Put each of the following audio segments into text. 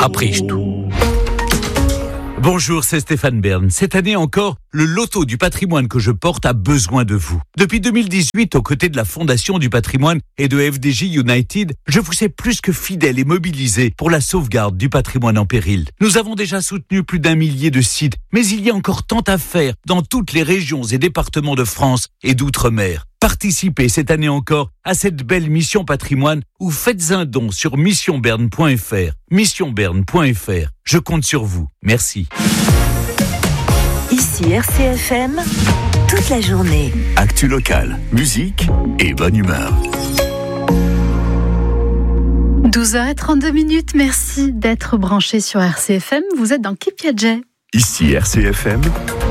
Après tout. Bonjour, c'est Stéphane Bern. Cette année encore, le loto du patrimoine que je porte a besoin de vous. Depuis 2018, aux côtés de la Fondation du patrimoine et de FDJ United, je vous sais plus que fidèle et mobilisé pour la sauvegarde du patrimoine en péril. Nous avons déjà soutenu plus d'1 millier de sites, mais il y a encore tant à faire dans toutes les régions et départements de France et d'outre-mer. Participez cette année encore à cette belle mission patrimoine ou faites un don sur missionberne.fr. Missionberne.fr. Je compte sur vous. Merci. Ici RCFM, toute la journée. Actu locale, musique et bonne humeur. 12h32, merci d'être branché sur RCFM. Vous êtes dans Keep Piaget. Ici RCFM,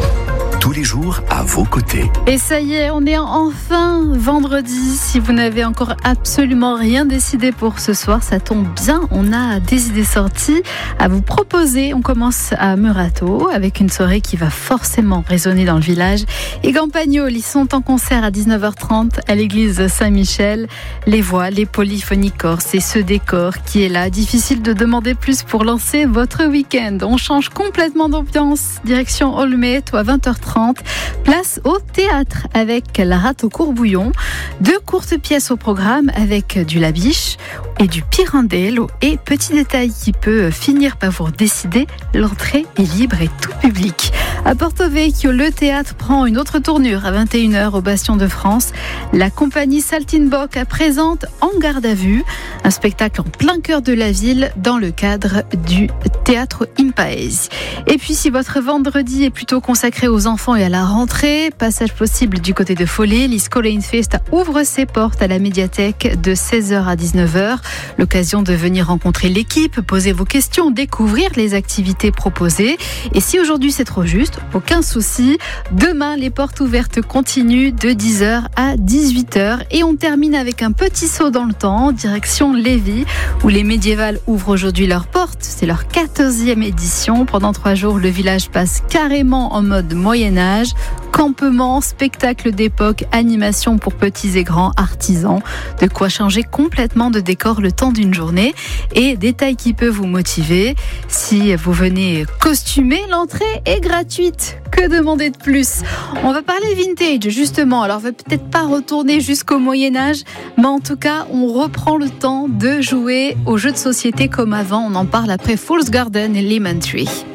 tous les jours à vos côtés. Et ça y est, on est enfin vendredi. Si vous n'avez encore absolument rien décidé pour ce soir, ça tombe bien. On a des idées sorties à vous proposer. On commence à Murato avec une soirée qui va forcément résonner dans le village. Et Campagnols, ils sont en concert à 19h30 à l'église Saint-Michel. Les voix, les polyphonies corses et ce décor qui est là. Difficile de demander plus pour lancer votre week-end. On change complètement d'ambiance. Direction Olmet à 20h30. Place au théâtre avec La Rate au Courbouillon. 2 courtes pièces au programme avec du Labiche et du Pirandello. Et petit détail qui peut finir par vous décider, l'entrée est libre et tout public. À Porto Vecchio, le théâtre prend une autre tournure à 21h au Bastion de France. La compagnie Saltimbanque présente En garde à vue, un spectacle en plein cœur de la ville dans le cadre du théâtre Impaese. Et puis si votre vendredi est plutôt consacré aux enfants et à la rentrée, passage possible du côté de Follet, l'Iskoleinfest ouvre ses portes à la médiathèque de 16h à 19h. L'occasion de venir rencontrer l'équipe, poser vos questions, découvrir les activités proposées. Et si aujourd'hui c'est trop juste, aucun souci. Demain, les portes ouvertes continuent de 10h à 18h. Et on termine avec un petit saut dans le temps, direction Lévis, où les médiévales ouvrent aujourd'hui leurs portes. C'est leur 14e édition. Pendant 3 jours, le village passe carrément en mode Moyen-Âge. Campement, spectacle d'époque, animation pour petits et grands, artisans. De quoi changer complètement de décor le temps d'une journée. Et détail qui peut vous motiver, si vous venez costumé, l'entrée est gratuite. Que demander de plus ? On va parler vintage justement. Alors on va peut-être pas retourner jusqu'au Moyen-Âge, mais en tout cas on reprend le temps de jouer aux jeux de société comme avant. On en parle après Fool's Garden et Lemon Tree.